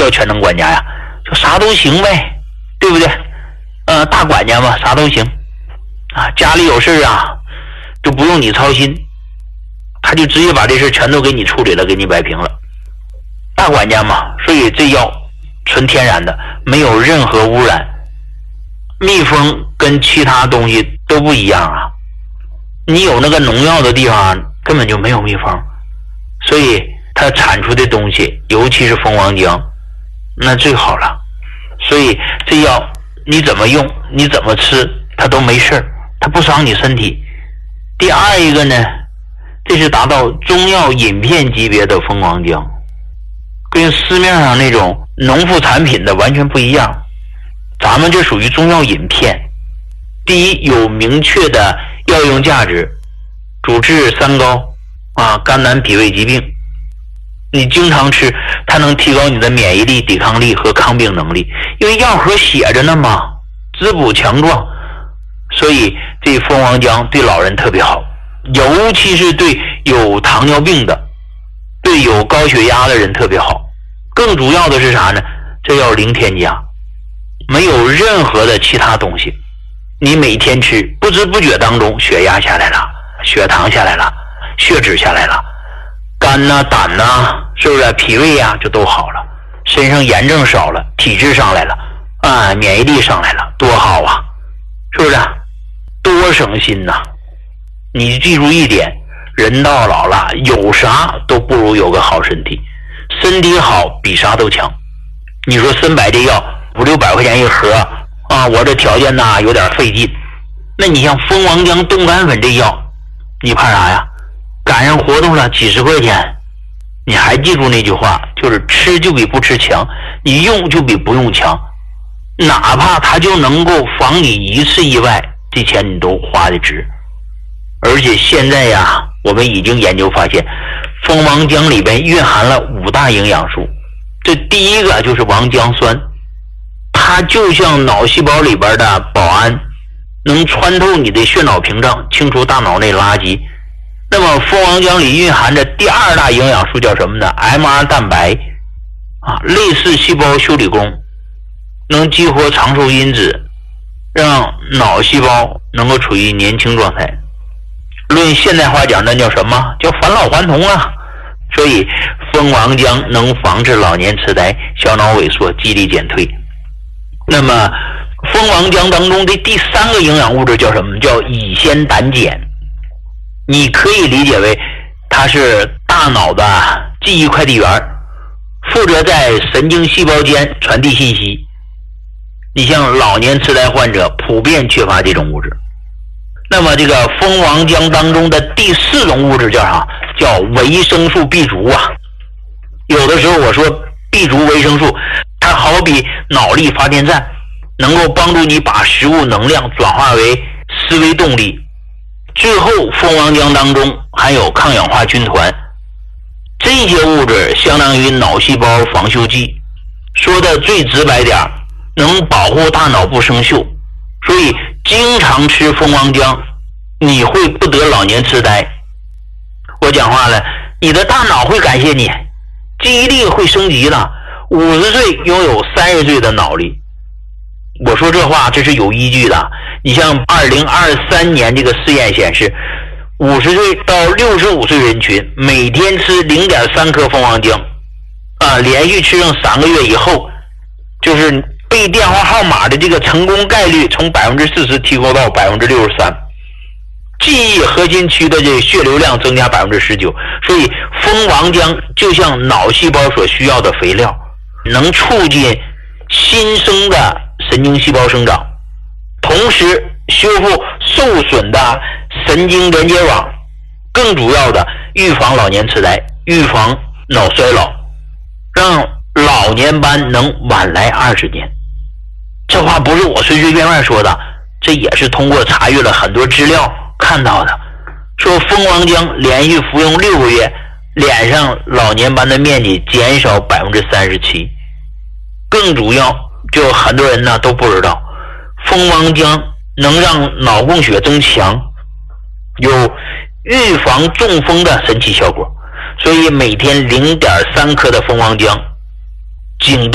叫全能管家呀？就啥都行呗，对不对？大管家嘛，啥都行啊，家里有事啊，就不用你操心，他就直接把这事全都给你处理了，给你摆平了。大管家嘛，所以这药纯天然的，没有任何污染。蜜蜂跟其他东西都不一样啊，你有那个农药的地方根本就没有蜜蜂，所以它产出的东西，尤其是蜂王浆，那最好了。所以这药你怎么用，你怎么吃，它都没事，它不伤你身体。第二一个呢，这是达到中药饮片级别的蜂王浆，跟市面上那种农副产品的完全不一样。咱们这属于中药饮片，第一有明确的药用价值，主治三高啊，肝胆脾胃疾病。你经常吃，它能提高你的免疫力、抵抗力和抗病能力，因为药盒写着呢嘛，滋补强壮。所以这蜂王浆对老人特别好，尤其是对有糖尿病的、对有高血压的人特别好。更主要的是啥呢？这药零添加，没有任何的其他东西，你每天吃，不知不觉当中血压下来了，血糖下来了，血脂下来了，肝呐、胆呐，是不是脾胃呀就都好了，身上炎症少了，体质上来了啊，免疫力上来了，多好啊，是不是？多省心呐！你记住一点，人到老了有啥都不如有个好身体，身体好比啥都强。你说参柏这药500-600块钱一盒啊，我这条件呐有点费劲。那你像蜂王浆冻干粉这药，你怕啥呀？赶上活动了几十块钱，你还记住那句话，就是吃就比不吃强，你用就比不用强。哪怕它就能够防你一次意外，这钱你都花的值。而且现在呀，我们已经研究发现，蜂王浆里边蕴含了5大营养素。这第一个就是王浆酸，它就像脑细胞里边的保安，能穿透你的血脑屏障，清除大脑内垃圾。那么蜂王浆里蕴含着第2大营养素叫什么呢？ MR 蛋白啊，类似细胞修理工，能激活长寿因子，让脑细胞能够处于年轻状态。论现代话讲，那叫什么？叫返老还童啊！所以蜂王浆能防治老年痴呆、小脑萎缩、记忆力减退。那么蜂王浆当中的第3个营养物质叫什么？叫乙酰胆碱。你可以理解为它是大脑的记忆快递员，负责在神经细胞间传递信息。你像老年痴呆患者普遍缺乏这种物质。那么这个蜂王浆当中的第4种物质叫啥？叫维生素 B 族啊。有的时候我说 B 族维生素，它好比脑力发电站，能够帮助你把食物能量转化为思维动力。最后蜂王浆当中含有抗氧化军团，这些物质相当于脑细胞防锈剂，说的最直白点，能保护大脑不生锈。所以经常吃蜂王浆，你会不得老年痴呆。我讲话了，你的大脑会感谢你，记忆力会升级了，50岁拥有30岁的脑力。我说这话这是有依据的。你像2023年这个试验显示，50岁到65岁人群每天吃0.3颗蜂王浆啊，连续吃上3个月以后，就是背电话号码的这个成功概率从40%提高到63%，记忆核心区的这血流量增加19%。所以蜂王浆就像脑细胞所需要的肥料，能促进新生的神经细胞生长，同时修复受损的神经连接网，更主要的预防老年痴呆，预防脑衰老，让老年斑能晚来20年。这话不是我随随便便说的，这也是通过查阅了很多资料看到的。说蜂王浆连续服用6个月，脸上老年斑的面积减少37%。更主要，就很多人呢都不知道，蜂王浆能让脑供血增强，有预防中风的神奇效果。所以每天0.3颗的蜂王浆，仅